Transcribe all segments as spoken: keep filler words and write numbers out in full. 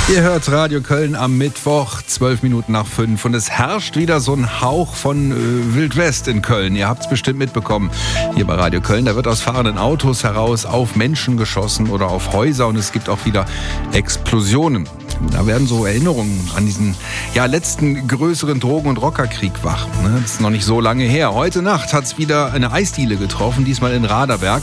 Ihr hört Radio Köln am Mittwoch, zwölf Minuten nach fünf. Und es herrscht wieder so ein Hauch von äh, Wildwest in Köln. Ihr habt es bestimmt mitbekommen. Hier bei Radio Köln, da wird aus fahrenden Autos heraus auf Menschen geschossen oder auf Häuser. Und es gibt auch wieder Explosionen. Da werden so Erinnerungen an diesen ja, letzten größeren Drogen- und Rockerkrieg wach. Ne? Das ist noch nicht so lange her. Heute Nacht hat es wieder eine Eisdiele getroffen, diesmal in Raderberg.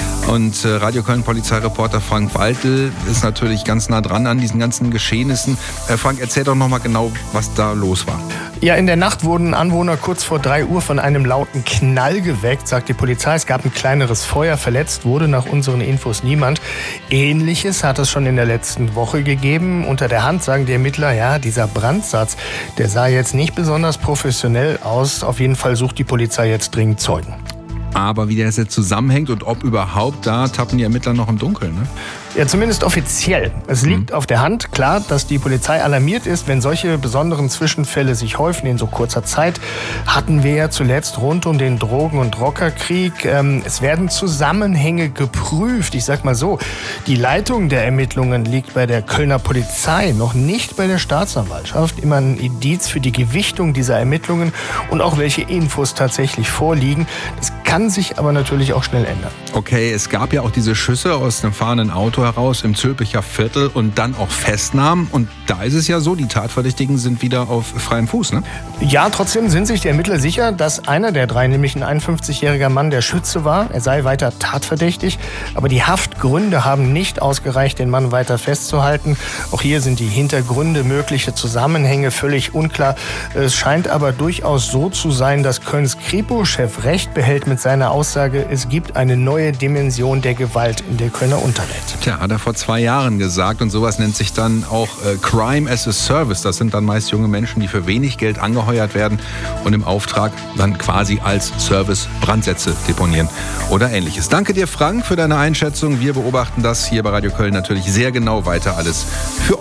Und äh, Radio Köln Polizeireporter Frank Waltel ist natürlich ganz nah dran an diesen ganzen Geschehnissen. Äh, Frank, erzähl doch noch mal genau, was da los war. Ja, in der Nacht wurden Anwohner kurz vor drei Uhr von einem lauten Knall geweckt, sagt die Polizei. Es gab ein kleineres Feuer, verletzt wurde nach unseren Infos niemand. Ähnliches hat es schon in der letzten Woche gegeben. Unter der Hand sagen die Ermittler, ja, dieser Brandsatz, der sah jetzt nicht besonders professionell aus. Auf jeden Fall sucht die Polizei jetzt dringend Zeugen. Aber wie das jetzt zusammenhängt und ob überhaupt, da tappen die Ermittler noch im Dunkeln, ne? Ja, zumindest offiziell. Es liegt mhm. auf der Hand, klar, dass die Polizei alarmiert ist, wenn solche besonderen Zwischenfälle sich häufen in so kurzer Zeit. Hatten wir ja zuletzt rund um den Drogen- und Rockerkrieg. Ähm, es werden Zusammenhänge geprüft. Ich sag mal so, die Leitung der Ermittlungen liegt bei der Kölner Polizei, noch nicht bei der Staatsanwaltschaft. Immer ein Indiz für die Gewichtung dieser Ermittlungen und auch welche Infos tatsächlich vorliegen. Das kann sich aber natürlich auch schnell ändern. Okay, es gab ja auch diese Schüsse aus einem fahrenden Auto heraus im Zülpicher Viertel und dann auch Festnahmen. Und da ist es ja so, die Tatverdächtigen sind wieder auf freiem Fuß, ne? Ja, trotzdem sind sich die Ermittler sicher, dass einer der drei, nämlich ein einundfünfzigjähriger Mann, der Schütze war. Er sei weiter tatverdächtig. Aber die Haftgründe haben nicht ausgereicht, den Mann weiter festzuhalten. Auch hier sind die Hintergründe, mögliche Zusammenhänge völlig unklar. Es scheint aber durchaus so zu sein, dass Kölns Kripo-Chef recht behält mit seiner Aussage, es gibt eine neue Dimension der Gewalt in der Kölner Unterwelt. Tja, hat er vor zwei Jahren gesagt und sowas nennt sich dann auch äh, Crime as a Service. Das sind dann meist junge Menschen, die für wenig Geld angeheuert werden und im Auftrag dann quasi als Service Brandsätze deponieren oder ähnliches. Danke dir, Frank, für deine Einschätzung. Wir beobachten das hier bei Radio Köln natürlich sehr genau weiter alles für euch.